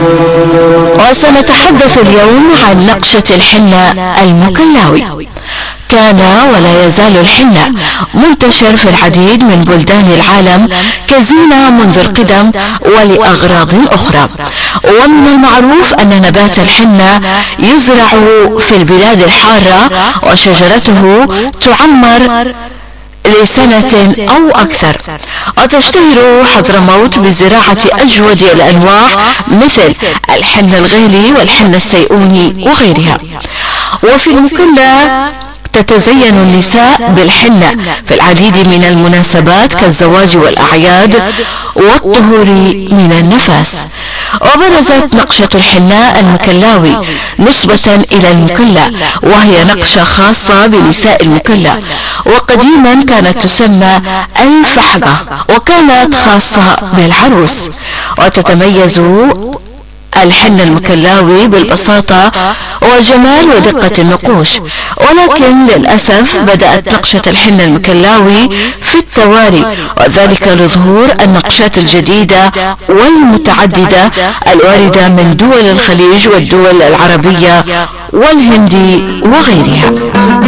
وسنتحدث اليوم عن نقشة الحنة المكلاوي. كان ولا يزال الحنة منتشر في العديد من بلدان العالم كزينة منذ القدم ولأغراض أخرى. ومن المعروف أن نبات الحنة يزرع في البلاد الحارة وشجرته تعمر لسنة أو أكثر. وتشتهر حضرموت بزراعة أجود الأنواع مثل الحنة الغالي والحنة السيئوني وغيرها. وفي المكلا تتزين النساء بالحنة في العديد من المناسبات كالزواج والأعياد والطهور من النفاس. وبرزت نقشة الحناء المكلاوي نسبة إلى المكلا، وهي نقشة خاصة بنساء المكلا، وقديما كانت تسمى الفحقة، وكانت خاصة بالعروس. وتتميز الحنة المكلاوي بالبساطة والجمال ودقة النقوش، ولكن للأسف بدأت نقشة الحنة المكلاوي في التواري، وذلك لظهور النقشات الجديدة والمتعددة الواردة من دول الخليج والدول العربية والهند وغيرها.